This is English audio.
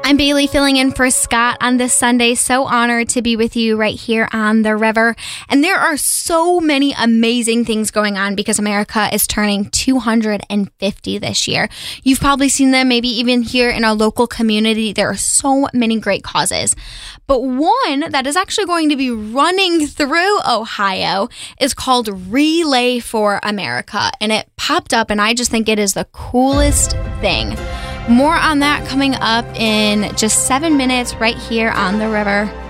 I'm Bailey filling in for Scott on this Sunday. So honored to be with you right here on the river. And there are so many amazing things going on because America is turning 250 this year. You've probably seen them maybe even here in our local community. There are so many great causes. But one that is actually going to be running through Ohio is called Relay for America. And it popped up and I just think it is the coolest thing. More on that coming up in just 7 minutes right here on the river.